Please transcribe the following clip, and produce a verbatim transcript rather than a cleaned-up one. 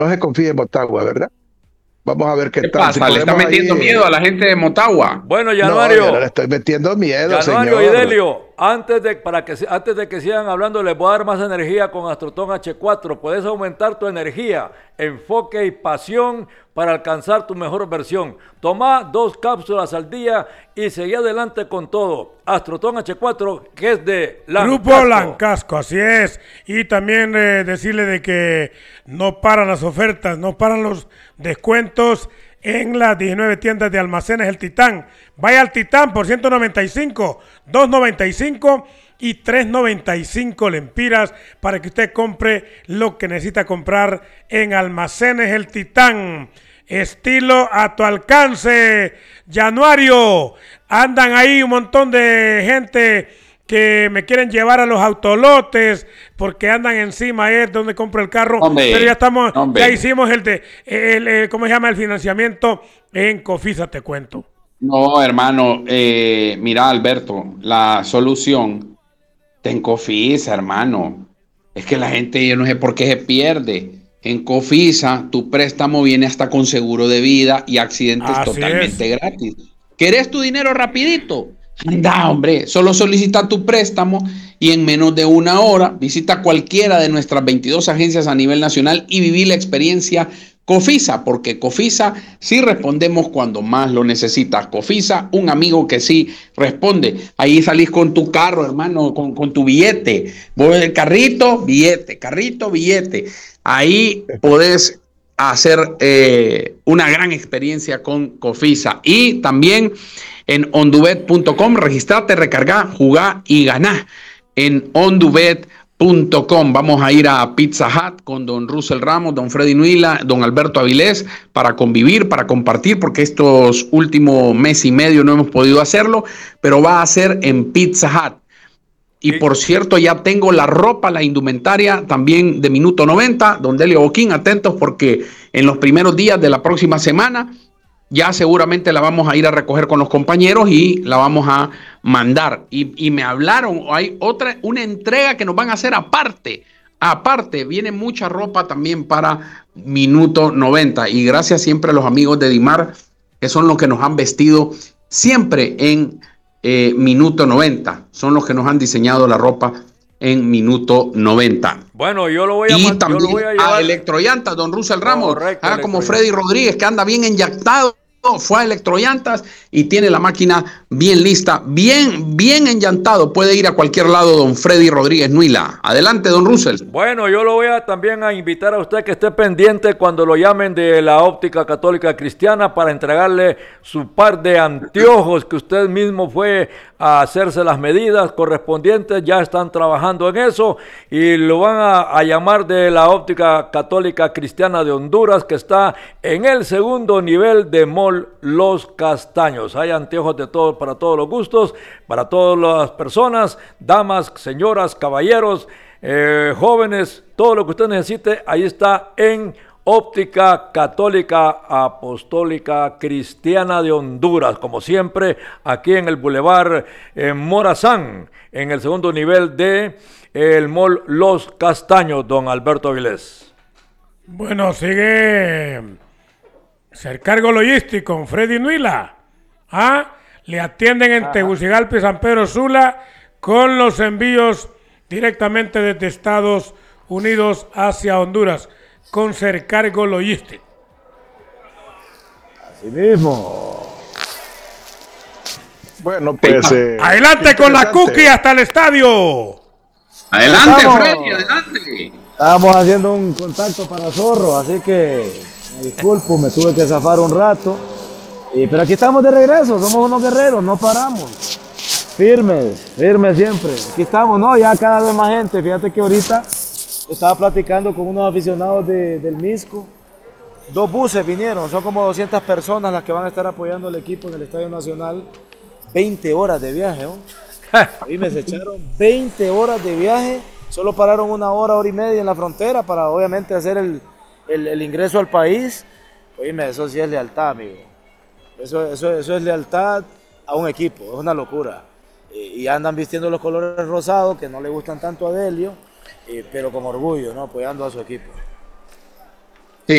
no se confíe en Motagua, ¿verdad? Vamos a ver qué ¿Qué tal. Si pasa? ¿Le está podemos metiendo ahí, miedo a la gente de Motagua? Bueno, no, yo no le Januario, estoy metiendo miedo, Januario y señor. Delio, antes de, para que, antes de que sigan hablando, les voy a dar más energía con Astrotón H cuatro. Puedes aumentar tu energía, enfoque y pasión para alcanzar tu mejor versión. Toma dos cápsulas al día y seguí adelante con todo. Astrotón H cuatro, que es de Lancasco. Grupo Lancasco, así es. Y también eh, decirle de que no paran las ofertas, no paran los descuentos en las diecinueve tiendas de Almacenes El Titán. Vaya al Titán por ciento noventa y cinco, dos noventa y cinco y tres noventa y cinco lempiras para que usted compre lo que necesita comprar en Almacenes El Titán. Estilo a tu alcance. Januario, andan ahí un montón de gente que me quieren llevar a los autolotes porque andan encima, es donde compro el carro, Hombre, pero ya estamos, hombre. ya hicimos el de, el, el, ¿cómo se llama? El financiamiento en Cofisa, te cuento. No, hermano, eh, mira, Alberto, la solución está en Cofisa, hermano. Es que la gente, yo no sé por qué se pierde. En Cofisa, tu préstamo viene hasta con seguro de vida y accidentes Así totalmente es. gratis. ¿Querés tu dinero rapidito? Anda, hombre, solo solicita tu préstamo y en menos de una hora visita cualquiera de nuestras veintidós agencias a nivel nacional y viví la experiencia Cofisa, porque Cofisa sí respondemos cuando más lo necesitas. Cofisa, un amigo que sí responde. Ahí salís con tu carro, hermano, con, con tu billete. Vos el carrito, billete, carrito, billete. Ahí podés hacer eh, una gran experiencia con Cofisa. Y también en ondubet punto com, registrate, recarga, jugá y ganá en ondubet punto com. Vamos a ir a Pizza Hut con don Russell Ramos, don Freddy Nuila, don Alberto Avilés para convivir, para compartir, porque estos últimos mes y medio no hemos podido hacerlo, pero va a ser en Pizza Hut. Y por cierto, ya tengo la ropa, la indumentaria también de Minuto noventa, don Delio Boquín, atentos porque en los primeros días de la próxima semana ya seguramente la vamos a ir a recoger con los compañeros y la vamos a mandar. Y, y me hablaron, hay otra, una entrega que nos van a hacer aparte. Aparte, viene mucha ropa también para Minuto noventa. Y gracias siempre a los amigos de Dimar, que son los que nos han vestido siempre en eh, Minuto noventa. Son los que nos han diseñado la ropa en Minuto noventa. Bueno, yo lo voy a, y yo también lo voy a llevar a Electrollantas, don Russell Ramos, Correcto, haga como Electrollantas. Freddy Rodríguez, que anda bien enyactado, fue a Electrollantas y tiene la máquina bien lista, bien, bien enllantado. Puede ir a cualquier lado, don Freddy Rodríguez Nuila. Adelante, don Russell. Bueno, yo lo voy a también a invitar a usted que esté pendiente cuando lo llamen de la Óptica Católica Cristiana para entregarle su par de anteojos que usted mismo fue a hacerse las medidas correspondientes. Ya están trabajando en eso y lo van a, a llamar de la Óptica Católica Cristiana de Honduras, que está en el segundo nivel de Mall Los Castaños. Hay anteojos de todo, para todos los gustos, para todas las personas, damas, señoras, caballeros, eh, jóvenes, todo lo que usted necesite, ahí está en Óptica Católica Apostólica Cristiana de Honduras, como siempre, aquí en el Boulevard eh, Morazán, en el segundo nivel de eh, el Mall Los Castaños, don Alberto Avilés. Bueno, sigue Cercargo Logístico con Freddy Nuila. ¿Ah? Le atienden en Tegucigalpa y San Pedro Sula con los envíos directamente desde Estados Unidos hacia Honduras con Cercargo Logístico. Así mismo. Bueno, pues... Eh, adelante con la cookie hasta el estadio. Adelante, Estamos. Freddy, adelante. Estábamos haciendo un contacto para Zorro, así que me disculpo, me tuve que zafar un rato. Y, pero aquí estamos de regreso, somos unos guerreros, no paramos. Firmes, firmes siempre. Aquí estamos, ¿no? Ya cada vez más gente. Fíjate que ahorita estaba platicando con unos aficionados de, del Misco. Dos buses vinieron, son como doscientas personas las que van a estar apoyando al equipo en el Estadio Nacional. veinte horas de viaje, ¿no? Ahí me se echaron veinte horas de viaje. Solo pararon una hora, hora y media en la frontera para obviamente hacer el, el, el ingreso al país. Oíme, eso sí es lealtad, amigo. Eso, eso, eso es lealtad a un equipo, es una locura. Y, y andan vistiendo los colores rosados que no le gustan tanto a Delio, eh, pero con orgullo, ¿no? Apoyando a su equipo.